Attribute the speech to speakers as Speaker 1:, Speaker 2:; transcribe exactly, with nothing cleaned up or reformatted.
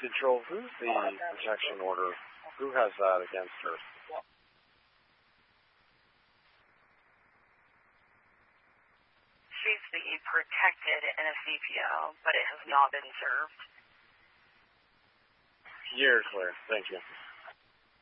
Speaker 1: Control, who's the protection order? Who has that against her?
Speaker 2: She's the protected in a C P O, but it has not been served.
Speaker 1: You're clear. Thank you.